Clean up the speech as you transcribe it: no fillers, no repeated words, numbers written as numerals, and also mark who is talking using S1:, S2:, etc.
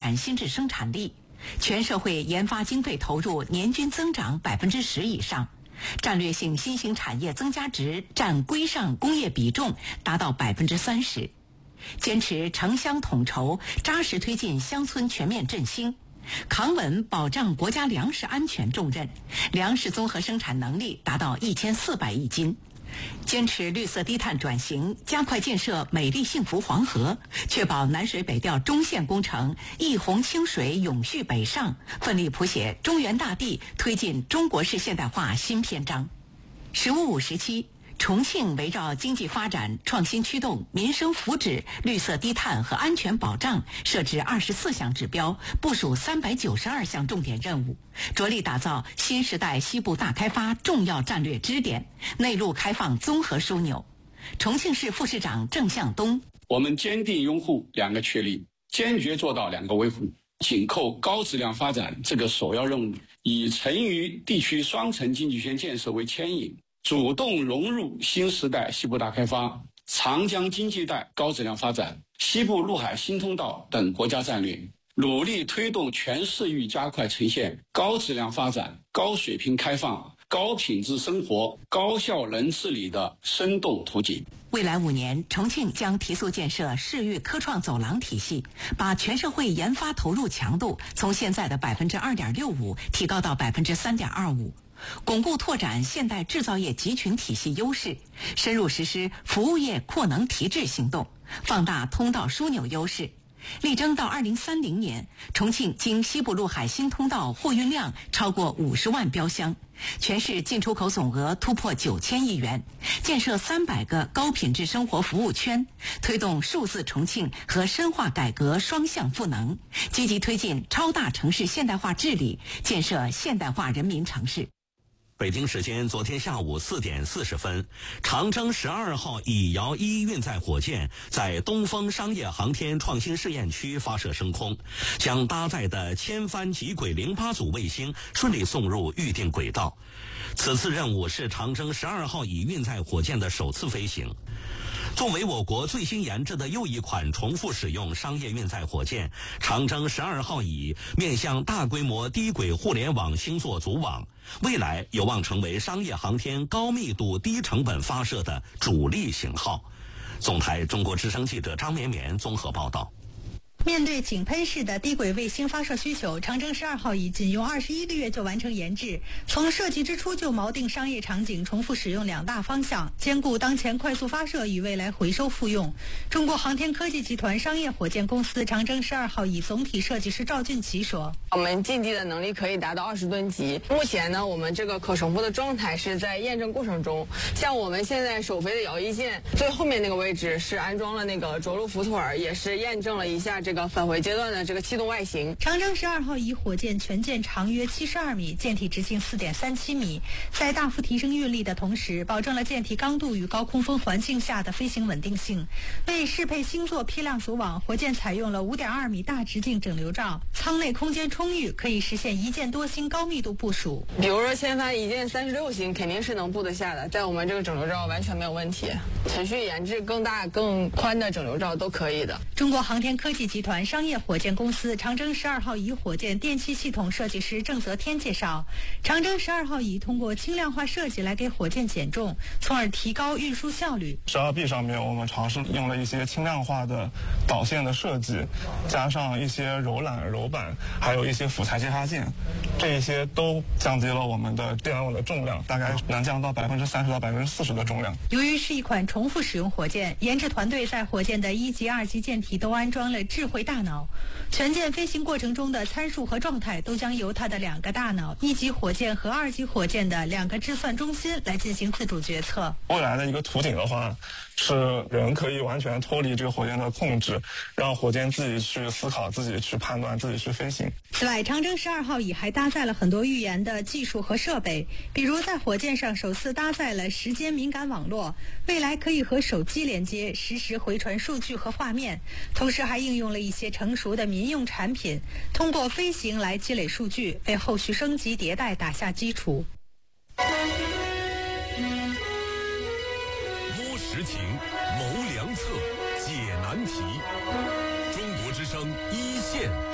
S1: 产新质生产力，全社会研发经费投入年均增长10%以上，战略性新兴产业增加值占规上工业比重达到30%，坚持城乡统筹，扎实推进乡村全面振兴，扛稳保障国家粮食安全重任，粮食综合生产能力达到1400亿斤。坚持绿色低碳转型，加快建设美丽幸福黄河，确保南水北调中线工程一洪清水永续北上，奋力谱写中原大地推进中国式现代化新篇章。15.5时期，重庆围绕经济发展、创新驱动、民生福祉、绿色低碳和安全保障，设置24项指标，部署392项重点任务，着力打造新时代西部大开发重要战略支点、内陆开放综合枢纽。重庆市副市长郑向东：
S2: 我们坚定拥护2个确立，坚决做到2个维护，紧扣高质量发展这个首要任务，以成渝地区双城经济圈建设为牵引，主动融入新时代西部大开发、长江经济带高质量发展、西部陆海新通道等国家战略，努力推动全市域加快呈现高质量发展、高水平开放、高品质生活、高效能治理的生动图景。
S1: 未来5年，重庆将提速建设市域科创走廊体系，把全社会研发投入强度从现在的2.65%提高到3.25%。巩固拓展现代制造业集群体系优势，深入实施服务业扩能提质行动，放大通道枢纽优势，力争到2030年，重庆经西部陆海新通道货运量超过50万标箱，全市进出口总额突破9000亿元，建设300个高品质生活服务圈，推动数字重庆和深化改革双向赋能，积极推进超大城市现代化治理，建设现代化人民城市。
S3: 北京时间昨天下午4点40分，长征12号乙遥1运载火箭在东风商业航天创新试验区发射升空，将搭载的千帆极轨08组卫星顺利送入预定轨道。此次任务是长征12号乙运载火箭的首次飞行。作为我国最新研制的又一款重复使用商业运载火箭，长征12号乙面向大规模低轨互联网星座组网，未来有望成为商业航天高密度低成本发射的主力型号。总台中国之声记者张绵绵综合报道。
S4: 面对井喷式的低轨卫星发射需求，长征12号乙仅用21个月就完成研制。从设计之初就锚定商业场景重复使用2大方向，兼顾当前快速发射与未来回收复用。中国航天科技集团商业火箭公司长征12号乙总体设计师赵俊奇说：“
S5: 我们近地的能力可以达到20吨级。目前呢，我们这个可重复的状态是在验证过程中。像我们现在首飞的遥一舰最后面那个位置是安装了那个着陆浮腿，也是验证了一下这个返回阶段的这个气动外形。
S4: 长征12号乙火箭全舰长约72米，舰体直径4.37米，在大幅提升运力的同时，保证了舰体刚度与高空风环境下的飞行稳定性。为适配星座批量组网，火箭采用了5.2米大直径整流罩，舱内空间充裕，可以实现一箭多星高密度部署。
S5: 比如说千帆一箭36星，肯定是能布得下的，在我们这个整流罩完全没有问题。程序研制更大更宽的整流罩都可以的。
S4: 中国航天科技集团商业火箭公司长征12号乙火箭电气系统设计师郑泽天介绍，长征12号乙通过轻量化设计来给火箭减重，从而提高运输效率。
S6: 12B 上面我们尝试用了一些轻量化的导线的设计，加上一些柔缆、柔板，还有一些辅材接插件，这一些都降低了我们的电网的重量，大概能降到30%到40%的重量。
S4: 由于是一款重复使用火箭，研制团队在火箭的1级、2级舰体都安装了智慧大脑，全舰飞行过程中的参数和状态都将由它的2个大脑，1级火箭和2级火箭的2个计算中心来进行自主决策。
S6: 未来的一个图景的话，是人可以完全脱离这个火箭的控制，让火箭自己去思考、自己去判断、自己去飞行。
S4: 此外，长征12号乙还搭载了很多预研的技术和设备，比如在火箭上首次搭载了时间敏感网络，未来可以和手机连接，实时回传数据和画面。同时还应用了一些成熟的民用产品，通过飞行来积累数据，为后续升级迭代打下基础。
S7: 摸实情，谋良策，解难题。中国之声一线。